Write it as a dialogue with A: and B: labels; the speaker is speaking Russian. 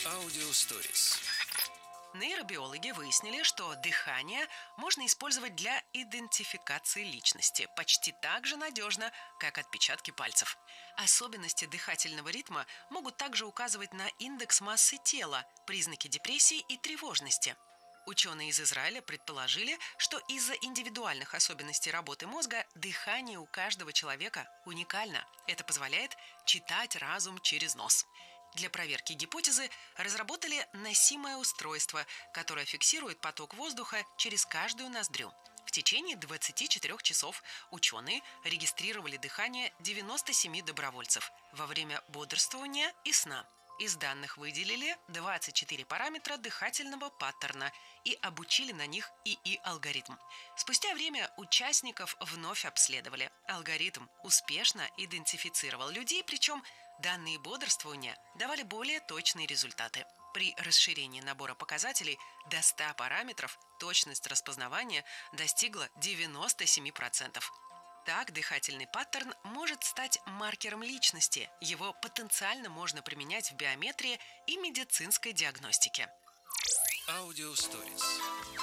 A: Аудиосторис.
B: Нейробиологи выяснили, что дыхание можно использовать для идентификации личности почти так же надежно, как отпечатки пальцев. Особенности дыхательного ритма могут также указывать на индекс массы тела, признаки депрессии и тревожности. Ученые из Израиля предположили, что из-за индивидуальных особенностей работы мозга дыхание у каждого человека уникально. Это позволяет читать разум через нос. Для проверки гипотезы разработали носимое устройство, которое фиксирует поток воздуха через каждую ноздрю. В течение 24 часов ученые регистрировали дыхание 97 добровольцев во время бодрствования и сна. Из данных выделили 24 параметра дыхательного паттерна и обучили на них ИИ-алгоритм. Спустя время участников вновь обследовали. Алгоритм успешно идентифицировал людей, причем данные бодрствования давали более точные результаты. При расширении набора показателей до 100 параметров точность распознавания достигла 97%. Так, дыхательный паттерн может стать маркером личности. Его потенциально можно применять в биометрии и медицинской диагностике.
A: Аудиосторис.